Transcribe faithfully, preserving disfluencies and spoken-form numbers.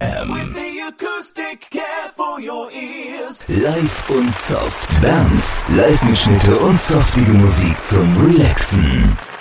M. With the acoustic care for your ears. Live und soft. Bands, Live-Mitschnitte und softige Musik zum Relaxen.